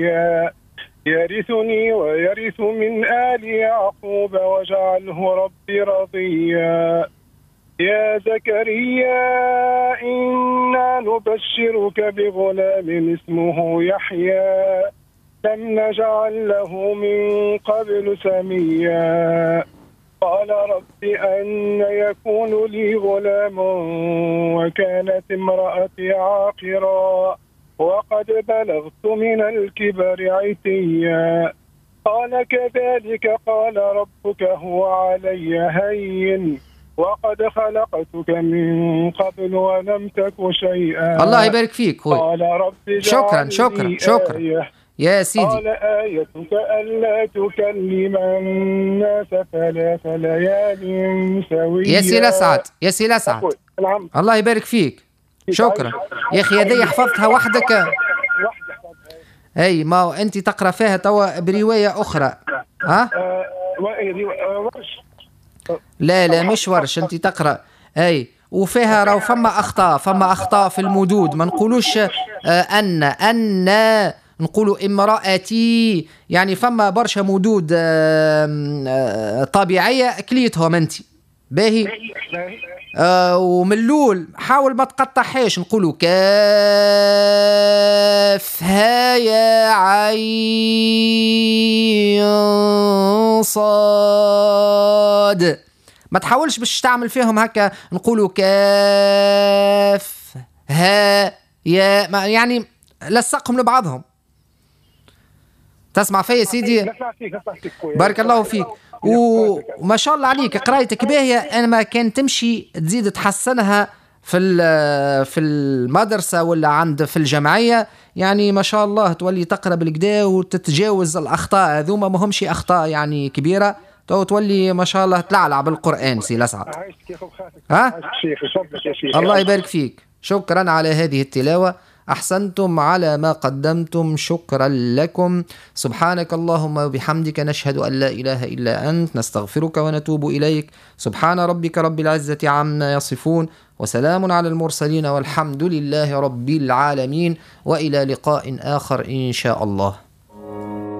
يرثني ويرث من آل يعقوب واجعله ربي رضيا. يا زكريا إنا نبشرك بغلام اسمه يحيى لم نجعل له من قبل سميا. قال رب أن يكون لي غلام وكانت امرأتي عاقرا وقد بلغت من الكبر عتيا. قال كذلك قال ربك هو علي هين وقد خلقتك من قبل ولم تك شيئا. الله يبارك فيك خوي. قال رب شكرا يا سيدي. قال آيتك ألا تكلم الناس 3 ليال سويا. يا سي الأسعد الله يبارك فيك. شكرا يا أخي. هذه حفظتها وحدك؟ أي ما أنت تقرأ فيها توا برواية أخرى. ها؟ لا مش ورش. أنت تقرأ أي وفيها راو فما أخطاء في المدود. ما نقولوش أن نقولوا امرأتي، يعني فما برشا مدود طبيعية كليتهم أنت باهي. ومن الأول حاول ما تقطعهاش. نقولوا كاف ها يا عين صاد. ما تحاولش باش تعمل فيهم هكا. نقولوا كاف ها يا يعني لصقهم لبعضهم. تسمع فيا سيدي؟ بارك الله فيك وما شاء الله عليك. قرايتك باهية. أنا ما كان تمشي تزيد تحسنها في المدرسة ولا عند في الجمعية، يعني ما شاء الله تولي تقرأ بالكدا وتتجاوز الأخطاء هذوما. ما همش أخطاء يعني كبيرة. تولي ما شاء الله تلعلع بالقرآن سي الأسعد. ها؟ الله يبارك فيك. شكرا على هذه التلاوة. أحسنتم على ما قدمتم. شكرا لكم. سبحانك اللهم وبحمدك نشهد أن لا إله إلا أنت نستغفرك ونتوب إليك. سبحان ربك رب العزة عما يصفون وسلام على المرسلين والحمد لله رب العالمين. وإلى لقاء آخر إن شاء الله.